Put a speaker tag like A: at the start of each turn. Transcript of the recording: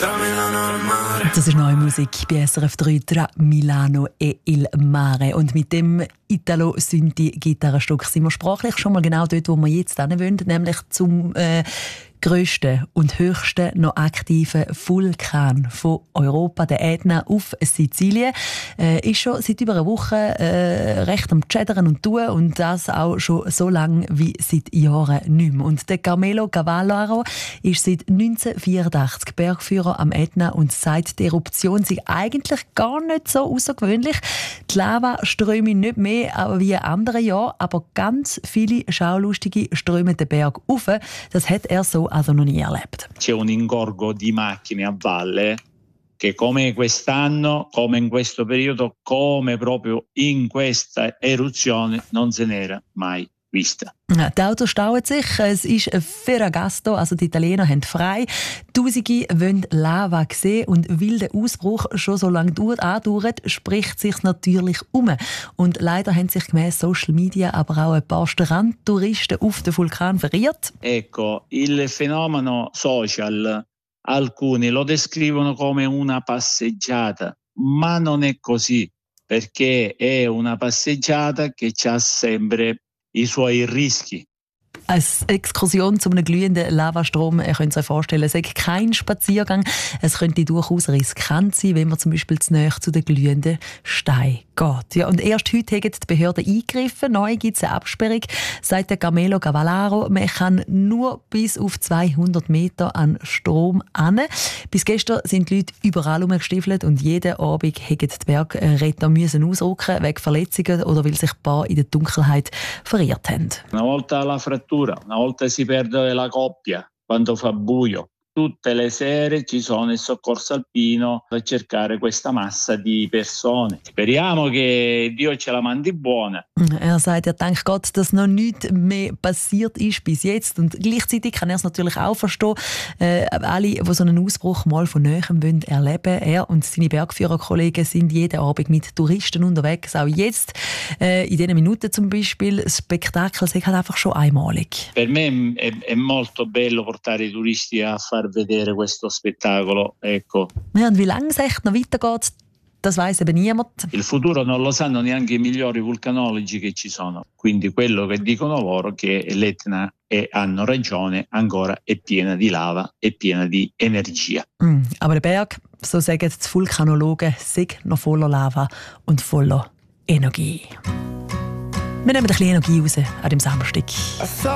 A: tra Milano e Mare.
B: Das ist neue Musik bei SRF 3, «Tra Milano e il Mare». Und mit dem Italo-Synthi-Gitarrenstück sind wir sprachlich schon mal genau dort, wo wir jetzt hin wollen, nämlich zum grössten und höchsten noch aktiven Vulkan von Europa, der Ätna auf Sizilien. Ist schon seit über einer Woche recht am Chattern und tun und das auch schon so lange wie seit Jahren nicht mehr. Und der Carmelo Cavallaro ist seit 1984 Bergführer am Ätna und sagt, die Eruption sei eigentlich gar nicht so außergewöhnlich. Die Lava strömen nicht mehr wie in anderen Jahren, aber ganz viele Schaulustige strömen den Berg rauf. Das hat er so also noch nie erlebt.
C: C'è un ingorgo di macchine a valle che come quest'anno, come in questo periodo, come proprio in questa eruzione non se n'era mai vista.
B: Die Autos stauen sich, es ist Ferragosto, also die Italiener haben frei. Tausende wollen Lava sehen und weil der Ausbruch schon so lange andauert, spricht sich natürlich um. Und leider haben sich gemäss Social Media aber auch ein paar Strandtouristen auf den Vulkan verirrt.
C: Ecco, il fenomeno social, alcuni lo descrivono come una passeggiata, ma non è così, perché è una passeggiata che c'ha sempre i suoi rischi.
B: Eine Exkursion zu einem glühenden Lavastrom, ihr könnt es euch vorstellen, es ist kein Spaziergang. Es könnte durchaus riskant sein, wenn man zum Beispiel zu nahe zu den glühenden Steinen geht. Ja, und erst heute haben die Behörden eingegriffen. Neu gibt es eine Absperrung, sagt der Carmelo Cavallaro. Man kann nur bis auf 200 Meter an Strom hin. Bis gestern sind die Leute überall rumgestiefelt und jeden Abend mussten die Bergretter ausrücken wegen Verletzungen oder weil sich ein paar in der Dunkelheit verirrt haben.
C: Una volta la frattura, una volta si perde la coppia, quando fa buio. Tutte le sere ci sono il soccorso alpino per cercare questa massa di persone. Speriamo che Dio ce la mandi buona.
B: Er sagt, er denkt Gott, dass noch nichts mehr passiert ist bis jetzt. Und gleichzeitig kann er es natürlich auch verstehen. Alle, die so einen Ausbruch mal von Nähem erleben wollen, er und seine Bergführerkollegen sind jeden Abend mit Touristen unterwegs. Auch jetzt, in diesen Minuten zum Beispiel, das Spektakel ist halt einfach schon einmalig.
C: Per me è molto bello portare i turisti a far vedere questo spettacolo, ecco.
B: Ja, und wie lange es echt noch weitergeht, das weiss eben niemand.
C: Il futuro non lo sanno neanche i migliori vulcanologi che ci sono. Quindi quello che dicono loro che l'Etna, e hanno ragione, ancora è piena di lava, è piena di energia.
B: Aber der Berg, so sagen die Vulkanologen, sei noch voller Lava und voller Energie. Wir nehmen ein bisschen Energie raus an dem Samstag.